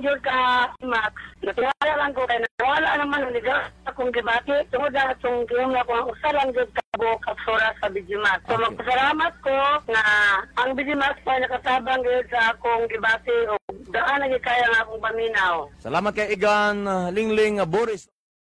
jud ka Max. Natiyala lang ko kay nawala naman ni akong gibati. Tungod na itong giyong na ko usa lang jud ka buok kapsura sa Bijimax. So magpasalamat ko na ang Bijimax pa nakatabang gyud sa akong gibati o daan na kaya nga akong paminaw. Salamat kay Igan Lingling Boris.